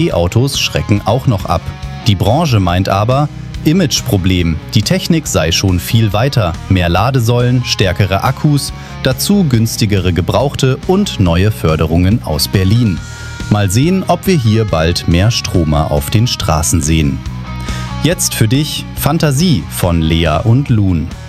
E-Autos schrecken auch noch ab. Die Branche meint aber, Imageproblem, die Technik sei schon viel weiter, mehr Ladesäulen, stärkere Akkus, dazu günstigere Gebrauchte und neue Förderungen aus Berlin. Mal sehen, ob wir hier bald mehr Stromer auf den Straßen sehen. Jetzt für dich Fantasie von Lea und Loon.